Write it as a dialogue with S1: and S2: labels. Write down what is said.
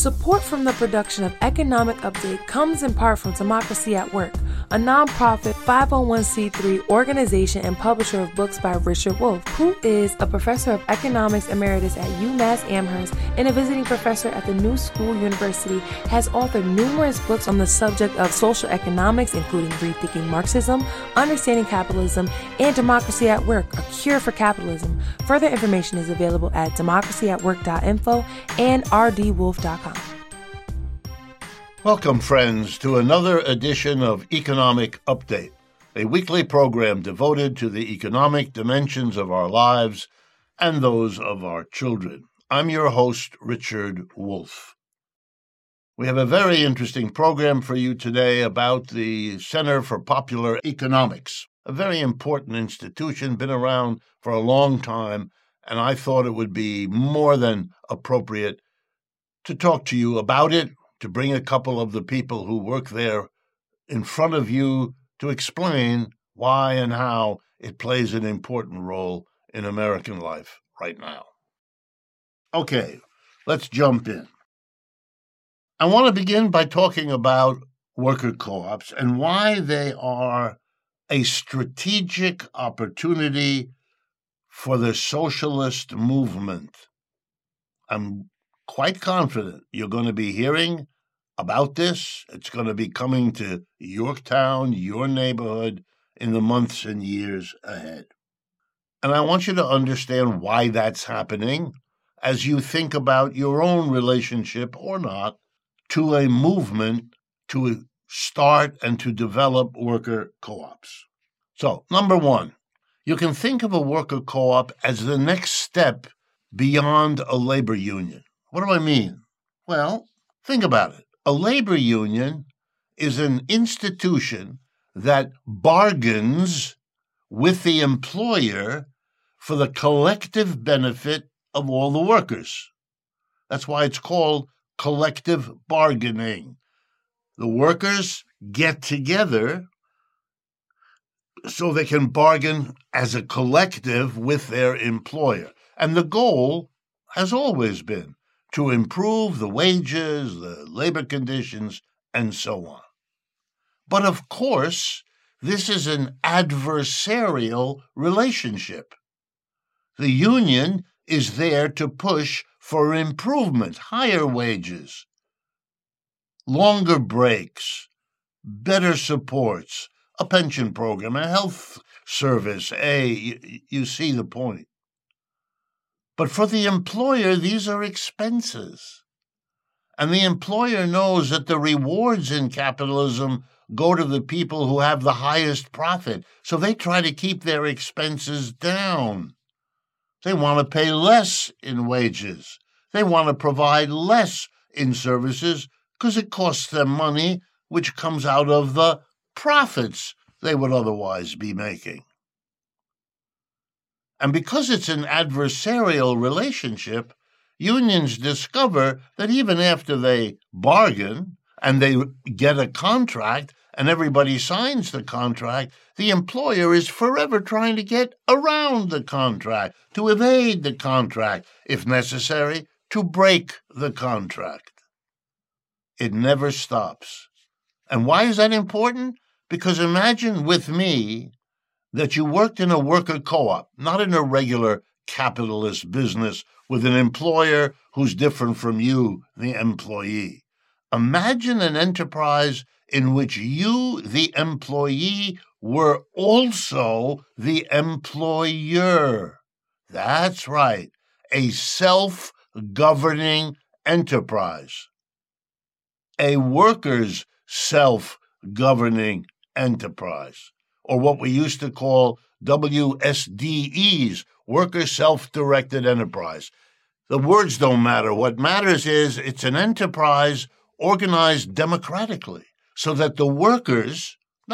S1: Support from the production of Economic Update comes in part from Democracy at Work, a nonprofit 501c3 organization and publisher of books by Richard Wolff, who is a professor of economics emeritus at UMass Amherst and a visiting professor at the New School University, has authored numerous books on the subject of social economics, including Rethinking Marxism, Understanding Capitalism, and Democracy at Work, A Cure for Capitalism. Further information is available at democracyatwork.info and rdwolf.com.
S2: Welcome, friends, to another edition of Economic Update, a weekly program devoted to the economic dimensions of our lives and those of our children. I'm your host, Richard Wolff. We have a very interesting program for you today about the Center for Popular Economics, a very important institution, been around for a long time, and I thought it would be more than appropriate to talk to you about it, to bring a couple of the people who work there in front of you to explain why and how it plays an important role in American life right now. Okay, let's jump in. I want to begin by talking about worker co-ops and why they are a strategic opportunity for the socialist movement. I'm quite confident you're going to be hearing about this. It's going to be coming to Yorktown, your neighborhood, in the months and years ahead. And I want you to understand why that's happening as you think about your own relationship or not to a movement to start and to develop worker co-ops. So, number one, you can think of a worker co-op as the next step beyond a labor union. What do I mean? Well, think about it. A labor union is an institution that bargains with the employer for the collective benefit of all the workers. That's why it's called collective bargaining. The workers get together so they can bargain as a collective with their employer. And the goal has always been to improve the wages, the labor conditions, and so on. But of course, this is an adversarial relationship. The union is there to push for improvement, higher wages, longer breaks, better supports, a pension program, a health service. You see the point. But for the employer, these are expenses. And the employer knows that the rewards in capitalism go to the people who have the highest profit. So they try to keep their expenses down. They want to pay less in wages. They want to provide less in services because it costs them money, which comes out of the profits they would otherwise be making. And because it's an adversarial relationship, unions discover that even after they bargain and they get a contract and everybody signs the contract, the employer is forever trying to get around the contract, to evade the contract, if necessary, to break the contract. It never stops. And why is that important? Because imagine with me that you worked in a worker co-op, not in a regular capitalist business with an employer who's different from you, the employee. Imagine an enterprise in which you, the employee, were also the employer. That's right, a self-governing enterprise. A workers' self-governing enterprise, or what we used to call WSDEs, Worker Self-Directed Enterprise. The words don't matter. What matters is it's an enterprise organized democratically so that the workers